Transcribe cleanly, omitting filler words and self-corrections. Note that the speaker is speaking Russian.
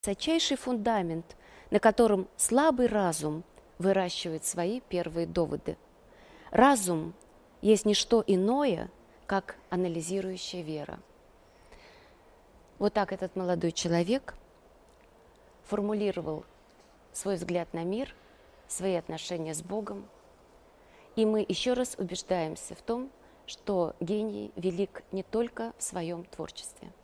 высочайший фундамент, на котором слабый разум выращивает свои первые доводы. Разум есть не что иное, как анализирующая вера. Вот так этот молодой человек формулировал свой взгляд на мир, свои отношения с Богом. И мы еще раз убеждаемся в том, что гений велик не только в своем творчестве.